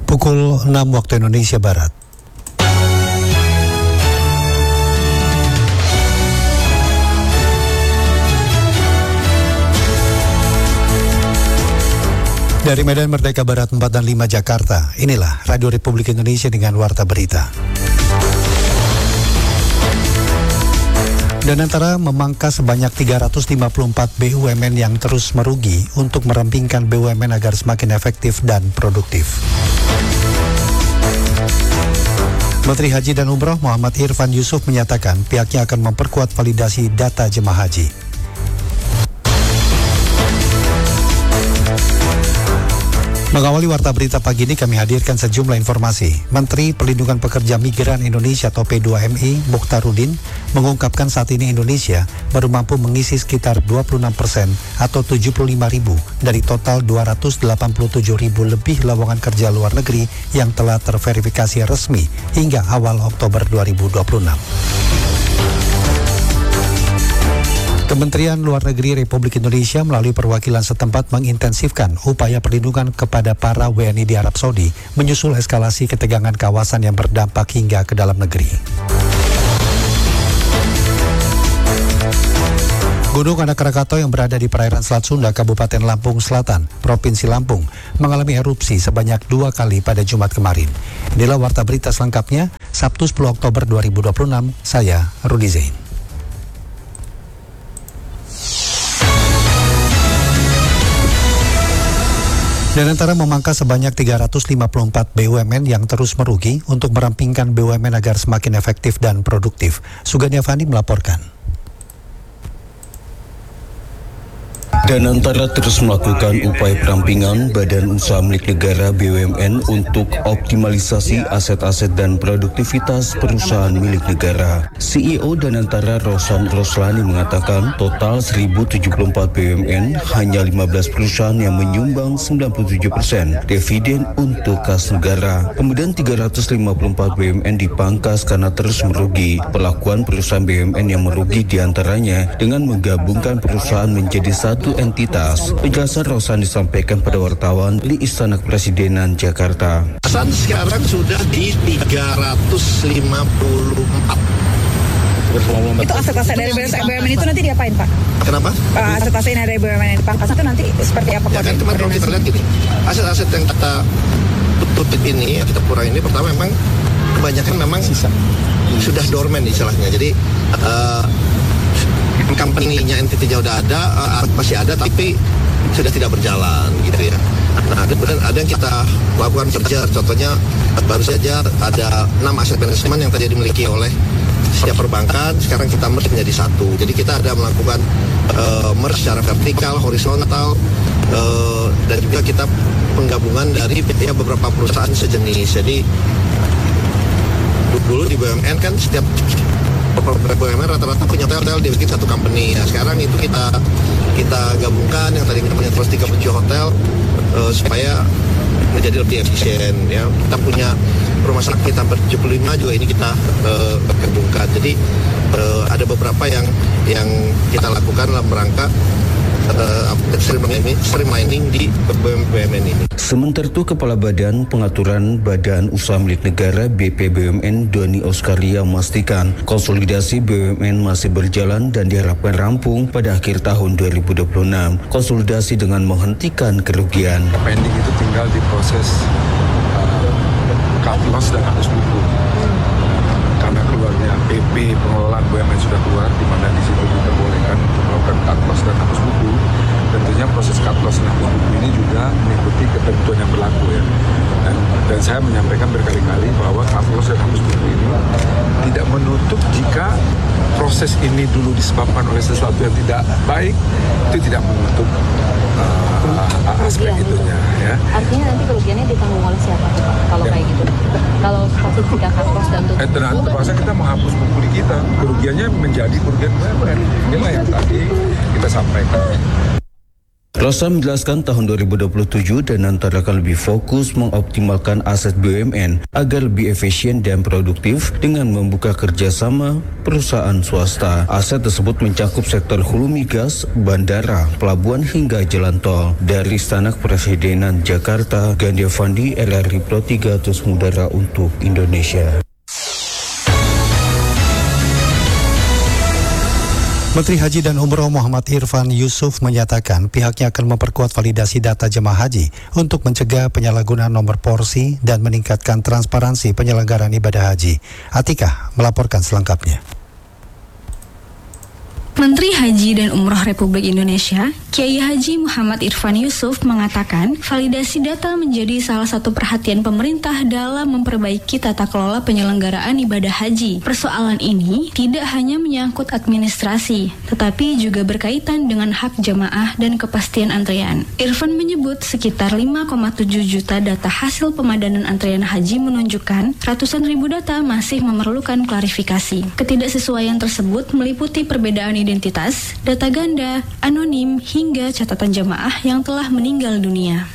Pukul 6 waktu Indonesia Barat. Dari Medan Merdeka Barat 4 dan 5 Jakarta, inilah Radio Republik Indonesia dengan Warta Berita. Danantara memangkas sebanyak 354 BUMN yang terus merugi untuk merampingkan BUMN agar semakin efektif dan produktif. Menteri Haji dan Umroh Muhammad Irfan Yusuf menyatakan pihaknya akan memperkuat validasi data jemaah haji. Mengawali Warta Berita pagi ini kami hadirkan sejumlah informasi. Menteri Perlindungan Pekerja Migran Indonesia atau P2MI, Mukhtarudin, mengungkapkan saat ini Indonesia baru mampu mengisi sekitar 26% atau 75.000 dari total 287.000 lebih lowongan kerja luar negeri yang telah terverifikasi resmi hingga awal Oktober 2026. Kementerian Luar Negeri Republik Indonesia melalui perwakilan setempat mengintensifkan upaya perlindungan kepada para WNI di Arab Saudi menyusul eskalasi ketegangan kawasan yang berdampak hingga ke dalam negeri. Gunung Anak Rakatau yang berada di perairan Selat Sunda, Kabupaten Lampung Selatan, Provinsi Lampung, mengalami erupsi sebanyak 2 kali pada Jumat kemarin. Inilah Warta Berita selengkapnya, Sabtu 10 Oktober 2026, saya Rudi Zain. Danantara memangkas sebanyak 354 BUMN yang terus merugi untuk merampingkan BUMN agar semakin efektif dan produktif. Sugania Fandi melaporkan. Danantara terus melakukan upaya perampingan Badan Usaha Milik Negara BUMN untuk optimalisasi aset-aset dan produktivitas perusahaan milik negara. CEO Danantara Rosan Roslani mengatakan total 1074 BUMN, hanya 15 perusahaan yang menyumbang 97% dividen untuk kas negara. Kemudian 354 BUMN dipangkas karena terus merugi. Perlakuan perusahaan BUMN yang merugi diantaranya dengan menggabungkan perusahaan menjadi satu entitas. Penjelasan Rosan disampaikan pada wartawan di Istana Kepresidenan Jakarta. Sekarang sudah di 354. Itu aset-aset dari BUMN itu nanti diapain, Pak? Kenapa? Aset-aset dari BUMN yang dipangkas itu nanti seperti apa? Ya kan kemarin kalau kita lihat gini, aset-aset yang kita tutup ini, yang kita kurang ini, pertama memang kebanyakan memang sudah dormant istilahnya. Jadi company-nya, entity-nya udah ada, masih ada tapi sudah tidak berjalan gitu ya. Nah, kemudian ada yang kita lakukan kerja, contohnya baru saja ada 6 aset manajemen yang tadi dimiliki oleh setiap perbankan, sekarang kita merge menjadi satu. Jadi kita ada melakukan merge secara vertikal, horizontal, dan juga kita penggabungan dari beberapa perusahaan sejenis. Jadi dulu di BUMN kan setiap BUMN rata-rata punya hotel dibikin satu company. Nah, sekarang itu kita gabungkan yang tadi kita punya 37 hotel supaya menjadi lebih efisien ya. Kita punya rumah sakit hampir 75 juga ini kita gabungkan. Jadi ada beberapa yang kita lakukan dalam rangka streamlining di BUMN ini. Sementara itu, Kepala Badan Pengaturan Badan Usaha Milik Negara BPBUMN Doni Oskaria memastikan konsolidasi BUMN masih berjalan dan diharapkan rampung pada akhir tahun 2026. Konsolidasi dengan menghentikan kerugian. Pending itu tinggal diproses cut loss dan hapus buku. Karena keluarnya PP pengelolaan BUMN sudah keluar, di mana di situ diperbolehkan untuk melakukan cut loss dan hapus buku. Tentunya proses cut loss dan hapus buku ini juga mengikuti ketentuan yang berlaku ya. Dan saya menyampaikan berkali-kali bahwa cut loss dan hapus buku ini tidak menutup jika proses ini dulu disebabkan oleh sesuatu yang tidak baik, itu tidak menutup aspek itunya ya. Artinya nanti kerugiannya ditanggung oleh siapa Pak, kalau kayak gitu? Kalau proses tidak cut loss dan tutup buku, terpaksa kita menghapus buku di kita, kerugiannya menjadi kerugian BUMN. Inilah yang tadi kita sampaikan. Rosa menjelaskan tahun 2027 Danantara akan lebih fokus mengoptimalkan aset BUMN agar lebih efisien dan produktif dengan membuka kerjasama perusahaan swasta. Aset tersebut mencakup sektor hulu migas, bandara, pelabuhan hingga jalan tol. Dari Istana Kepresidenan Jakarta, Gandia Fandi, RRI Pro 3 terus mengudara untuk Indonesia. Menteri Haji dan Umroh Muhammad Irfan Yusuf menyatakan pihaknya akan memperkuat validasi data jemaah haji untuk mencegah penyalahgunaan nomor porsi dan meningkatkan transparansi penyelenggaraan ibadah haji. Atikah melaporkan selengkapnya. Menteri Haji dan Umroh Republik Indonesia, Kiai Haji Muhammad Irfan Yusuf mengatakan validasi data menjadi salah satu perhatian pemerintah dalam memperbaiki tata kelola penyelenggaraan ibadah haji. Persoalan ini tidak hanya menyangkut administrasi, tetapi juga berkaitan dengan hak jamaah dan kepastian antrean. Irfan menyebut sekitar 5,7 juta data hasil pemadanan antrean haji menunjukkan ratusan ribu data masih memerlukan klarifikasi. Ketidaksesuaian tersebut meliputi perbedaan identitas, data ganda, anonim, hingga catatan jamaah yang telah meninggal dunia.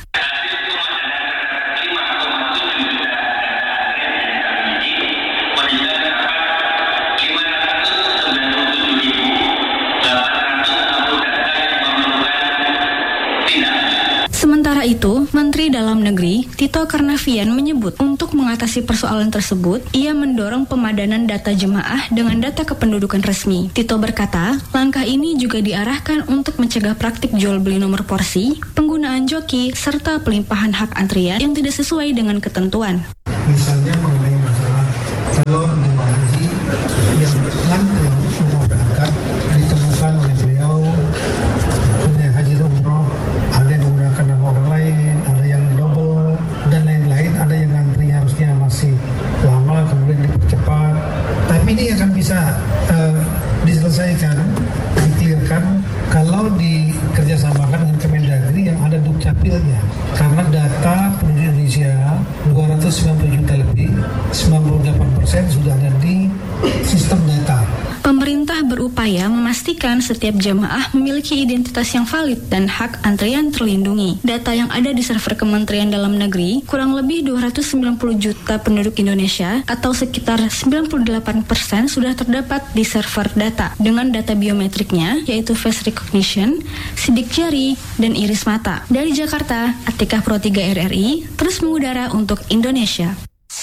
Sementara itu, Menteri Dalam Negeri Tito Karnavian menyebut untuk mengatasi persoalan tersebut, ia mendorong pemadanan data jemaah dengan data kependudukan resmi. Tito berkata, langkah ini juga diarahkan untuk mencegah praktik jual beli nomor porsi, penggunaan joki, serta pelimpahan hak antrian yang tidak sesuai dengan ketentuan. Misalnya mengenai masalah calon jemaah haji yang ngantri mau berangkat ditemukan oleh beliau punya haji dan umroh, ada yang menggunakan nama orang lain, ada yang double dan lain-lain, ada yang ngantri harusnya masih lama kemudian dipercepat. Tapi ini akan bisa diselesaikan, dikelirkan kalau dikerjasamakan dengan Kemendagri yang ada Dukcapilnya. Karena data penduduk Indonesia 290 juta lebih, 98% sudah ada di sistem data. Pemerintah berupaya memastikan setiap jamaah memiliki identitas yang valid dan hak antrean terlindungi. Data yang ada di server Kementerian Dalam Negeri, kurang lebih 290 juta penduduk Indonesia atau sekitar 98% sudah terdapat di server data dengan data biometriknya yaitu face recognition, sidik jari, dan iris mata. Dari Jakarta, Atikah Pro 3 RRI terus mengudara untuk Indonesia.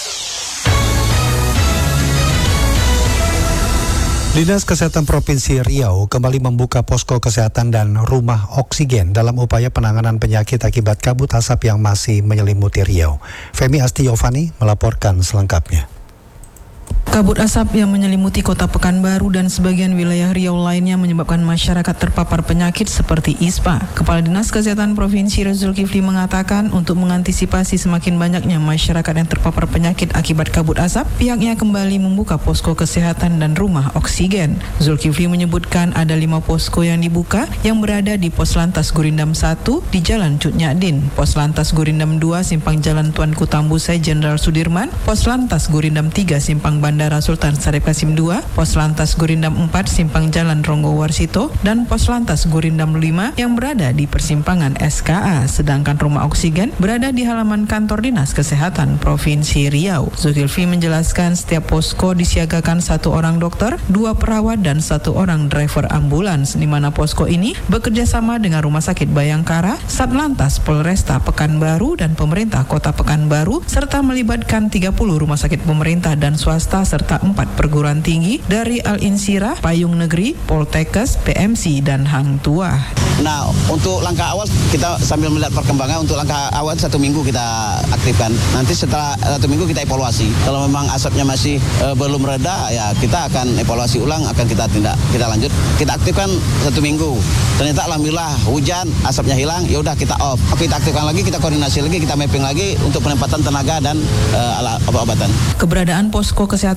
Dinas Kesehatan Provinsi Riau kembali membuka posko kesehatan dan rumah oksigen dalam upaya penanganan penyakit akibat kabut asap yang masih menyelimuti Riau. Femi Astiovani melaporkan selengkapnya. Kabut asap yang menyelimuti kota Pekanbaru dan sebagian wilayah Riau lainnya menyebabkan masyarakat terpapar penyakit seperti ISPA. Kepala Dinas Kesehatan Provinsi Zulkifli mengatakan untuk mengantisipasi semakin banyaknya masyarakat yang terpapar penyakit akibat kabut asap, pihaknya kembali membuka posko kesehatan dan rumah oksigen. Zulkifli menyebutkan ada 5 posko yang dibuka yang berada di Poslantas Gurindam 1 di Jalan Cut Nyadin, Poslantas Gurindam 2 Simpang Jalan Tuanku Tambusai Jenderal Sudirman, Poslantas Gurindam 3 Simpang Bandara Sultan Syarif Qasim 2, Poslantas Gurindam 4 Simpang Jalan Ronggo Warsito, dan Poslantas Gurindam 5 yang berada di persimpangan SKA. Sedangkan rumah oksigen berada di halaman kantor Dinas Kesehatan Provinsi Riau. Zulkifli menjelaskan setiap posko disiagakan 1 orang dokter, 2 perawat, dan 1 orang driver ambulans, di mana posko ini bekerja sama dengan Rumah Sakit Bayangkara, Satlantas Polresta Pekanbaru, dan pemerintah Kota Pekanbaru, serta melibatkan 30 rumah sakit pemerintah dan swasta serta 4 perguruan tinggi dari Al-Insirah, Payung Negeri, Poltekkes, PMC, dan Hang Tuah. Nah, untuk langkah awal kita sambil melihat perkembangan, untuk langkah awal 1 minggu kita aktifkan. Nanti setelah 1 minggu kita evaluasi. Kalau memang asapnya masih belum reda, ya kita akan evaluasi ulang, akan kita lanjut. Kita aktifkan 1 minggu. Ternyata alhamdulillah hujan, asapnya hilang, ya udah kita off. Kita aktifkan lagi, kita koordinasi lagi, kita mapping lagi untuk penempatan tenaga dan obat-obatan. Keberadaan posko kesehatan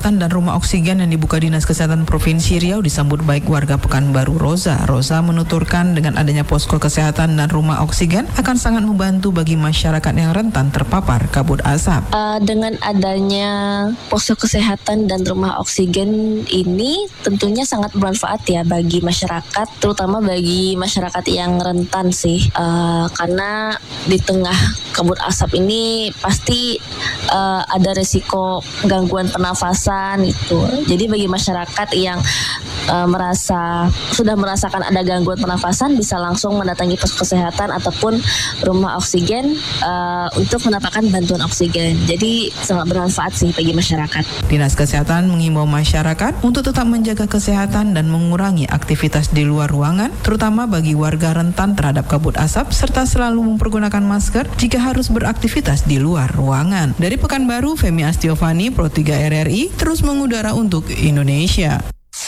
kesehatan dan rumah oksigen yang dibuka Dinas Kesehatan Provinsi Riau disambut baik warga Pekanbaru. Rosa menuturkan dengan adanya posko kesehatan dan rumah oksigen akan sangat membantu bagi masyarakat yang rentan terpapar kabut asap. Dengan adanya posko kesehatan dan rumah oksigen ini tentunya sangat bermanfaat ya bagi masyarakat, terutama bagi masyarakat yang rentan sih, karena di tengah kabut asap ini pasti ada resiko gangguan pernafasan itu. Jadi bagi masyarakat yang sudah merasakan ada gangguan pernafasan bisa langsung mendatangi posko kesehatan ataupun rumah oksigen untuk mendapatkan bantuan oksigen. Jadi sangat bermanfaat sih bagi masyarakat. Dinas Kesehatan mengimbau masyarakat untuk tetap menjaga kesehatan dan mengurangi aktivitas di luar ruangan, terutama bagi warga rentan terhadap kabut asap, serta selalu mempergunakan masker jika harus beraktivitas di luar ruangan. Dari Pekanbaru, Femi Astiovani, Pro 3 RRI, terus mengudara untuk Indonesia.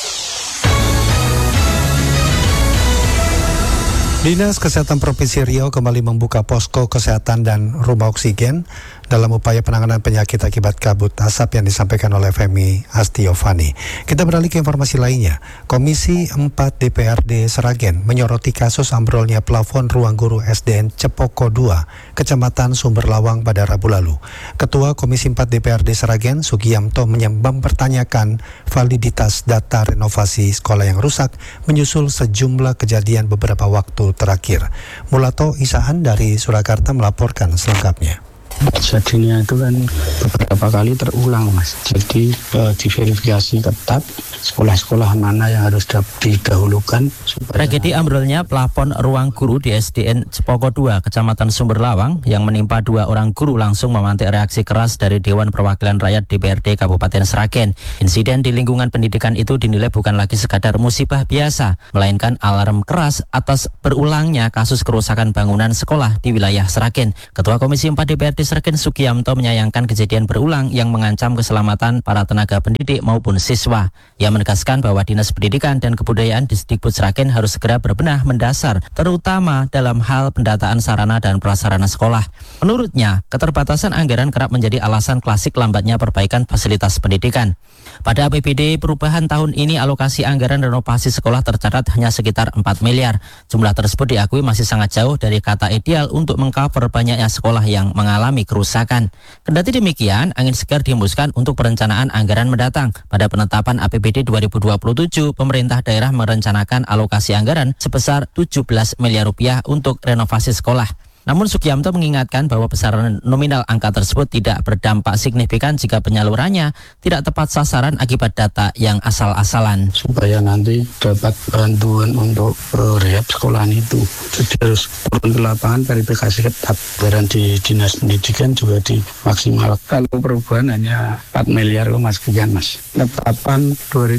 Dinas Kesehatan Provinsi Riau kembali membuka posko kesehatan dan rumah oksigen dalam upaya penanganan penyakit akibat kabut asap yang disampaikan oleh Femi Astiovani. Kita beralih ke informasi lainnya. Komisi 4 DPRD Sragen menyoroti kasus ambrolnya plafon ruang guru SDN Cepoko 2, Kecamatan Sumberlawang pada Rabu lalu. Ketua Komisi 4 DPRD Sragen, Sugiamto, mempertanyakan validitas data renovasi sekolah yang rusak menyusul sejumlah kejadian beberapa waktu terakhir. Mulato Isahan dari Surakarta melaporkan selengkapnya. Kejadiannya itu kan beberapa kali terulang, Mas. Jadi diverifikasi ketat sekolah-sekolah mana yang harus didahulukan. Tragedi ambrolnya plafon ruang guru di SDN Cepoko 2, Kecamatan Sumberlawang yang menimpa 2 orang guru langsung memantik reaksi keras dari Dewan Perwakilan Rakyat DPRD Kabupaten Sragen. Insiden di lingkungan pendidikan itu dinilai bukan lagi sekadar musibah biasa, melainkan alarm keras atas berulangnya kasus kerusakan bangunan sekolah di wilayah Sragen. Ketua Komisi 4 DPRD Sragen, Sugiamto, menyayangkan kejadian berulang yang mengancam keselamatan para tenaga pendidik maupun siswa. Ia menegaskan bahwa Dinas Pendidikan dan Kebudayaan Disdikbud Sragen harus segera berbenah mendasar, terutama dalam hal pendataan sarana dan prasarana sekolah. Menurutnya, keterbatasan anggaran kerap menjadi alasan klasik lambatnya perbaikan fasilitas pendidikan. Pada APBD perubahan tahun ini, alokasi anggaran renovasi sekolah tercatat hanya sekitar 4 miliar. Jumlah tersebut diakui masih sangat jauh dari kata ideal untuk mengcover banyaknya sekolah yang mengalami kerusakan. Kendati demikian, angin segar dihembuskan untuk perencanaan anggaran mendatang. Pada penetapan APBD 2027, pemerintah daerah merencanakan alokasi anggaran sebesar 17 miliar rupiah untuk renovasi sekolah. Namun Sugiamto mengingatkan bahwa besaran nominal angka tersebut tidak berdampak signifikan jika penyalurannya tidak tepat sasaran akibat data yang asal-asalan. Supaya nanti dapat bantuan untuk rehab sekolahan itu. Jadi harus turun ke lapangan, verifikasi ketat. Anggaran di Dinas Pendidikan juga dimaksimalkan. Kalau perubahan hanya 4 miliar sekian, Mas. Penetapan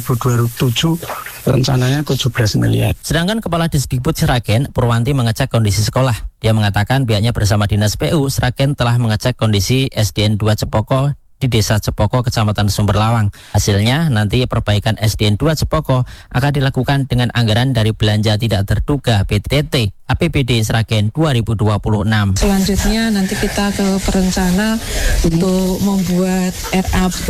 2027 rencananya 17 miliar. Sedangkan Kepala Disdikbud Sragen, Purwanti, mengecek kondisi sekolah. Dia mengatakan pihaknya bersama Dinas PU Sragen telah mengecek kondisi SDN 2 Cepoko di Desa Cepoko, Kecamatan Sumberlawang. Hasilnya, nanti perbaikan SDN 2 Cepoko akan dilakukan dengan anggaran dari belanja tidak terduga PTT APBD Sragen 2026. Selanjutnya nanti kita ke perencana untuk membuat RAP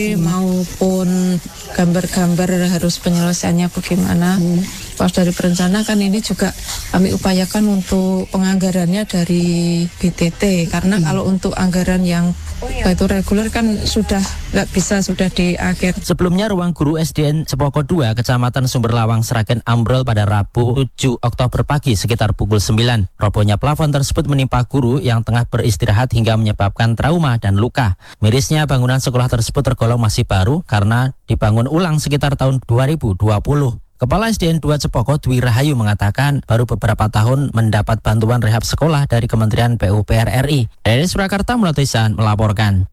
maupun gambar-gambar harus penyelesaiannya bagaimana. Pas dari perencana kan ini juga kami upayakan untuk penganggarannya dari BTT, karena kalau untuk anggaran yang itu reguler kan sudah nggak bisa, sudah di akhir. Sebelumnya ruang guru SDN Cepoko 2 Kecamatan Sumberlawang Sragen ambrol pada Rabu 7 Oktober pagi sekitar pukul 9. Robohnya plafon tersebut menimpa guru yang tengah beristirahat hingga menyebabkan trauma dan luka. Mirisnya bangunan sekolah tersebut tergolong masih baru karena dibangun ulang sekitar tahun 2020. Kepala SDN 2 Cepoko, Dwi Rahayu, mengatakan baru beberapa tahun mendapat bantuan rehab sekolah dari Kementerian PUPR RI. Dari Surakarta, Mulato Isahan melaporkan.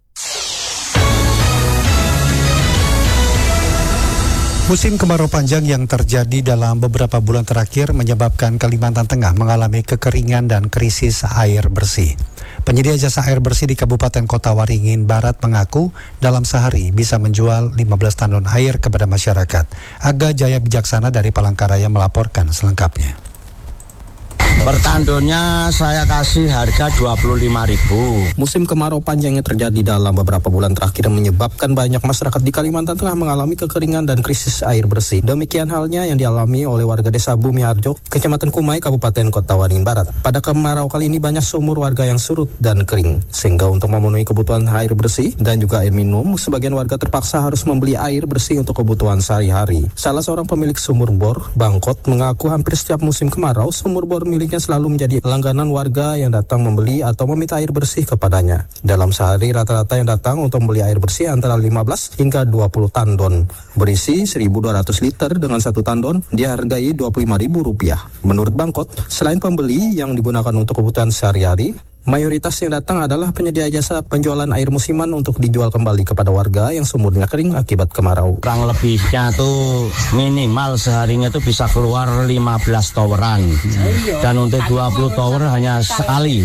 Musim kemarau panjang yang terjadi dalam beberapa bulan terakhir menyebabkan Kalimantan Tengah mengalami kekeringan dan krisis air bersih. Penyedia jasa air bersih di Kabupaten Kota Waringin Barat mengaku dalam sehari bisa menjual 15 tandon air kepada masyarakat. Aga Jaya Bijaksana dari Palangkaraya melaporkan selengkapnya. Per tandonnya saya kasih harga 25.000. Musim kemarau panjang yang terjadi dalam beberapa bulan terakhir menyebabkan banyak masyarakat di Kalimantan Tengah mengalami kekeringan dan krisis air bersih. Demikian halnya yang dialami oleh warga desa Bumiharjo, Kecamatan Kumai, Kabupaten Kota Waringin Barat. Pada kemarau kali ini banyak sumur warga yang surut dan kering, sehingga untuk memenuhi kebutuhan air bersih dan juga air minum, sebagian warga terpaksa harus membeli air bersih untuk kebutuhan sehari-hari. Salah seorang pemilik sumur bor, Bangkot, mengaku hampir setiap musim kemarau, sumur bor miliknya selalu menjadi langganan warga yang datang membeli atau meminta air bersih kepadanya. Dalam sehari rata-rata yang datang untuk membeli air bersih antara 15 hingga 20 tandon. Berisi 1.200 liter dengan satu tandon dihargai Rp25.000. Menurut Bangkot, selain pembeli yang digunakan untuk kebutuhan sehari-hari, mayoritas yang datang adalah penyedia jasa penjualan air musiman untuk dijual kembali kepada warga yang sumurnya kering akibat kemarau. Kurang lebihnya tuh minimal seharinya tuh bisa keluar 15 toweran. Dan untuk 20 tower hanya sekali.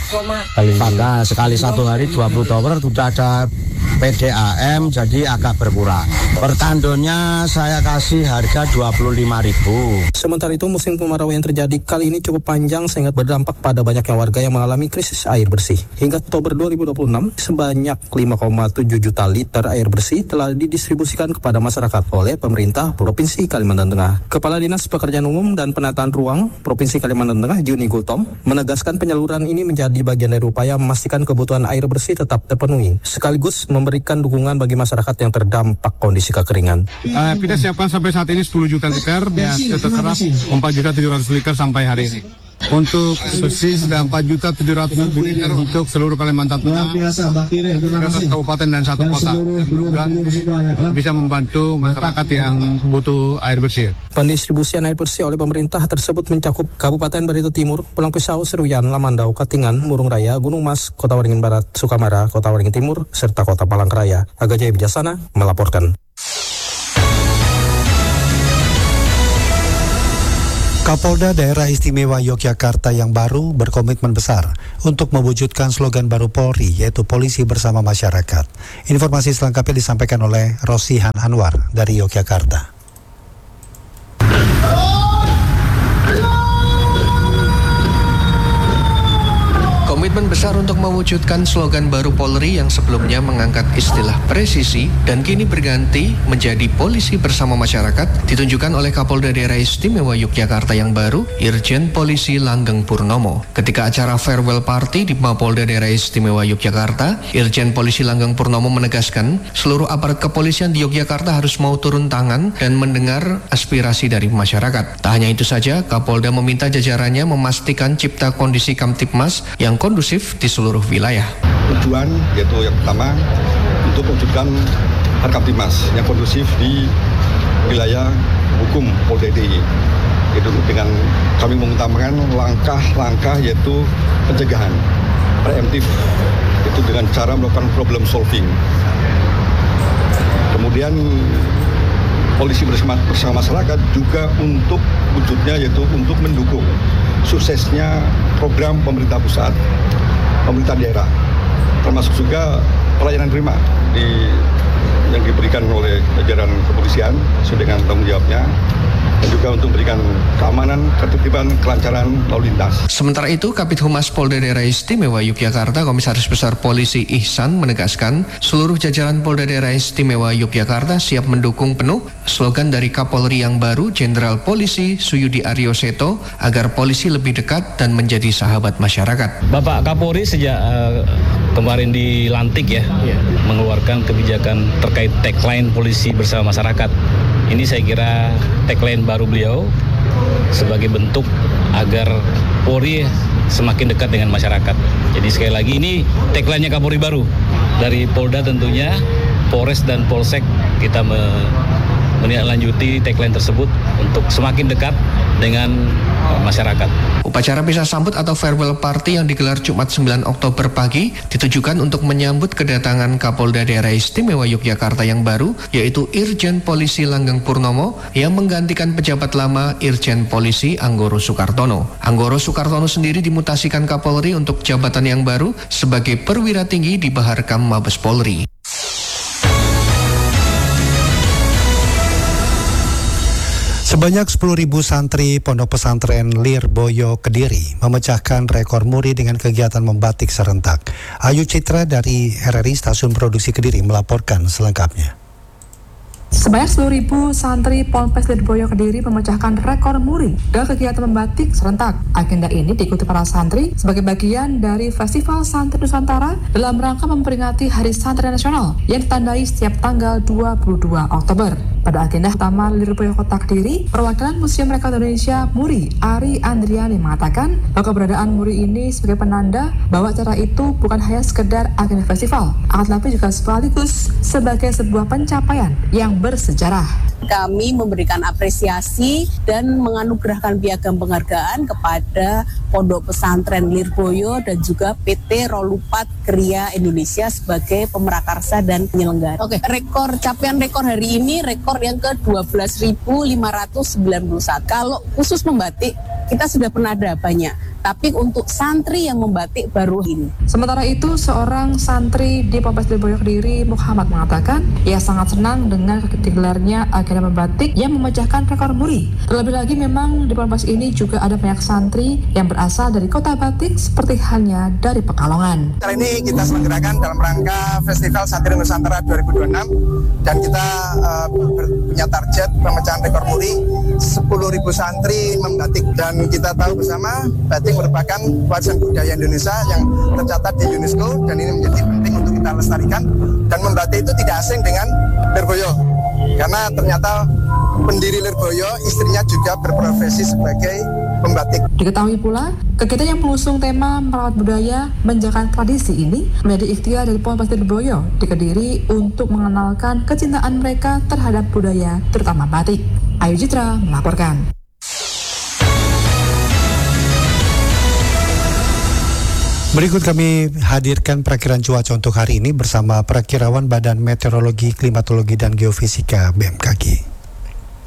Maka sekali satu hari 20 tower sudah ada PDAM, jadi agak berkurang. Per tandonnya saya kasih harga 25.000. Sementara itu musim kemarau yang terjadi kali ini cukup panjang sehingga berdampak pada banyaknya warga yang mengalami krisis air bersih. Hingga Oktober 2026, sebanyak 5,7 juta liter air bersih telah didistribusikan kepada masyarakat oleh pemerintah Provinsi Kalimantan Tengah. Kepala Dinas Pekerjaan Umum dan Penataan Ruang Provinsi Kalimantan Tengah, Juni Gultom, menegaskan penyaluran ini menjadi bagian dari upaya memastikan kebutuhan air bersih tetap terpenuhi, sekaligus memberikan dukungan bagi masyarakat yang terdampak kondisi kekeringan. Kita siapkan sampai saat ini 10 juta liter, ya terserap 4.700 liter sampai hari ini. Untuk sosis dan 4.700 liter untuk seluruh Kalimantan Tengah, kabupaten dan satu kota. Bisa membantu masyarakat yang butuh air bersih. Pendistribusian air bersih oleh pemerintah tersebut mencakup Kabupaten Barito Timur, Pulang Pisau, Seruyan, Lamandau, Katingan, Murung Raya, Gunung Mas, Kota Waringin Barat, Sukamara, Kota Waringin Timur, serta Kota Palangkaraya. Aga Jaya Bijasana melaporkan. Kapolda Daerah Istimewa Yogyakarta yang baru berkomitmen besar untuk mewujudkan slogan baru Polri, yaitu Polisi Bersama Masyarakat. Informasi selengkapnya disampaikan oleh Rosihan Anwar dari Yogyakarta. Komitmen besar untuk mewujudkan slogan baru Polri yang sebelumnya mengangkat istilah presisi dan kini berganti menjadi Polisi Bersama Masyarakat ditunjukkan oleh Kapolda Daerah Istimewa Yogyakarta yang baru, Irjen Polisi Langgeng Purnomo. Ketika acara farewell party di Mapolda Daerah Istimewa Yogyakarta, Irjen Polisi Langgeng Purnomo menegaskan seluruh aparat kepolisian di Yogyakarta harus mau turun tangan dan mendengar aspirasi dari masyarakat. Tak hanya itu saja, Kapolda meminta jajarannya memastikan cipta kondisi Kamtipmas yang kondusif di seluruh wilayah. Tujuan yaitu yang pertama untuk mewujudkan Kamtipmas yang kondusif di wilayah hukum Polda DIY. Itu dengan kami mengutamakan langkah-langkah yaitu pencegahan preemptif, itu dengan cara melakukan problem solving. Kemudian Polisi Bersama Masyarakat juga untuk wujudnya yaitu untuk mendukung suksesnya program pemerintah pusat, pemerintah daerah, termasuk juga pelayanan prima yang diberikan oleh jajaran kepolisian sesuai dengan tanggung jawabnya, dan juga untuk memberikan keamanan, ketertiban, kelancaran lalu lintas. Sementara itu, Kabid Humas Polda Daerah Istimewa Yogyakarta, Komisaris Besar Polisi Ihsan menegaskan seluruh jajaran Polda Daerah Istimewa Yogyakarta siap mendukung penuh slogan dari Kapolri yang baru, Jenderal Polisi Suyudi Aryo Seto, agar polisi lebih dekat dan menjadi sahabat masyarakat. Bapak Kapolri sejak kemarin dilantik mengeluarkan kebijakan terkait tagline Polisi Bersama Masyarakat. Ini saya kira tagline baru beliau sebagai bentuk agar Polri semakin dekat dengan masyarakat. Jadi sekali lagi ini tagline-nya Kapolri baru. Dari Polda tentunya, Polres dan Polsek kita menindaklanjuti tagline tersebut untuk semakin dekat dengan masyarakat. Upacara pisah sambut atau farewell party yang digelar Jumat 9 Oktober pagi ditujukan untuk menyambut kedatangan Kapolda Daerah Istimewa Yogyakarta yang baru, yaitu Irjen Polisi Langgeng Purnomo yang menggantikan pejabat lama Irjen Polisi Anggoro Sukartono. Anggoro Sukartono sendiri dimutasikan Kapolri untuk jabatan yang baru sebagai perwira tinggi di Baharkam Mabes Polri. Sebanyak 10.000 santri Pondok Pesantren Lirboyo Kediri memecahkan rekor muri dengan kegiatan membatik serentak. Ayu Citra dari RRI Stasiun Produksi Kediri melaporkan selengkapnya. Sebanyak 10.000 santri Ponpes Lirboyo Kediri memecahkan rekor muri dengan kegiatan membatik serentak. Agenda ini diikuti para santri sebagai bagian dari Festival Santri Nusantara dalam rangka memperingati Hari Santri Nasional yang ditandai setiap tanggal 22 Oktober. Pada agenda utama Lirboyo Kota Kediri, perwakilan Museum Rekor Indonesia Muri Ari Andriani mengatakan bahwa keberadaan muri ini sebagai penanda bahwa acara itu bukan hanya sekedar agenda festival, akan tetapi juga sekaligus sebagai sebuah pencapaian yang bersejarah. Kami memberikan apresiasi dan menganugerahkan piagam penghargaan kepada Pondok Pesantren Lirboyo dan juga PT Rolupat Kria Indonesia sebagai pemrakarsa dan penyelenggara. Capaian rekor hari ini rekor yang ke-12.591. Kalau khusus membatik kita sudah pernah ada banyak, tapi untuk santri yang membatik baru ini. Sementara itu, seorang santri di Ponpes Lirboyo Kediri, Muhammad, mengatakan ia sangat senang dengan digelarnya agenda membatik yang memecahkan rekor muri. Terlebih lagi memang di Ponpes ini juga ada banyak santri yang berasal dari kota batik seperti halnya dari Pekalongan. Kali ini kita selenggarakan dalam rangka Festival Santri Nusantara 2026 dan kita punya target pemecahan rekor muri 10.000 santri membatik, dan kita tahu bersama batik merupakan warisan budaya Indonesia yang tercatat di UNESCO, dan ini menjadi penting untuk kita lestarikan. Dan membatik itu tidak asing dengan Lirboyo, karena ternyata pendiri Lirboyo istrinya juga berprofesi sebagai pembatik. Diketahui pula, kegiatan yang mengusung tema merawat budaya, menjaga tradisi ini menjadi ikhtiar dari Ponpes Lirboyo di Kediri untuk mengenalkan kecintaan mereka terhadap budaya, terutama batik. Ayu Citra melaporkan. Berikut kami hadirkan perakiran cuaca untuk hari ini bersama perakirawan Badan Meteorologi, Klimatologi, dan Geofisika BMKG.